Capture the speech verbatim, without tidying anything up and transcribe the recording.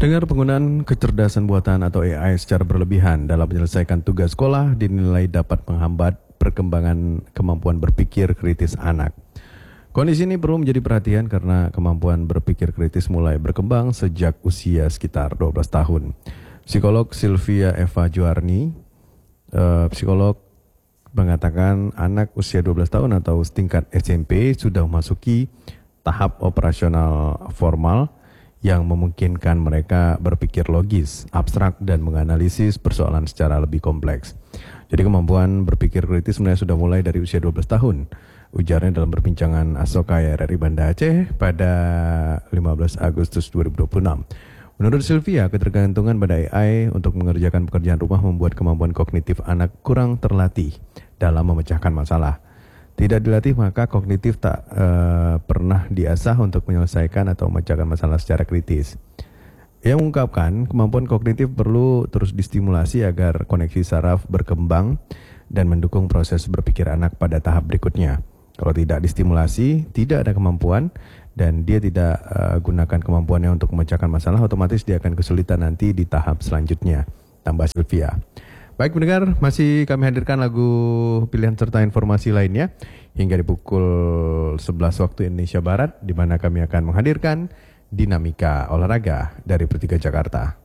Pendengar, penggunaan kecerdasan buatan atau A I secara berlebihan dalam menyelesaikan tugas sekolah dinilai dapat menghambat perkembangan kemampuan berpikir kritis anak. Kondisi ini perlu menjadi perhatian karena kemampuan berpikir kritis mulai berkembang sejak usia sekitar dua belas tahun. Psikolog Sylvia Eva Juarni, eh, psikolog mengatakan anak usia dua belas tahun atau tingkat S M P sudah memasuki tahap operasional formal yang memungkinkan mereka berpikir logis, abstrak, dan menganalisis persoalan secara lebih kompleks. Jadi kemampuan berpikir kritis sebenarnya sudah mulai dari usia dua belas tahun. Ujarnya dalam perbincangan Asoka R R I Banda Aceh pada lima belas Agustus dua ribu dua puluh enam. Menurut Sylvia, ketergantungan pada A I untuk mengerjakan pekerjaan rumah membuat kemampuan kognitif anak kurang terlatih dalam memecahkan masalah. Tidak dilatih maka kognitif tak uh, pernah diasah untuk menyelesaikan atau memecahkan masalah secara kritis. Ia mengungkapkan kemampuan kognitif perlu terus distimulasi agar koneksi saraf berkembang dan mendukung proses berpikir anak pada tahap berikutnya. Kalau tidak distimulasi, tidak ada kemampuan dan dia tidak uh, gunakan kemampuannya untuk memecahkan masalah, otomatis dia akan kesulitan nanti di tahap selanjutnya, tambah Sylvia. Baik pendengar, masih kami hadirkan lagu pilihan serta informasi lainnya hingga di pukul sebelas waktu Indonesia Barat, di mana kami akan menghadirkan dinamika olahraga dari Pertiga Jakarta.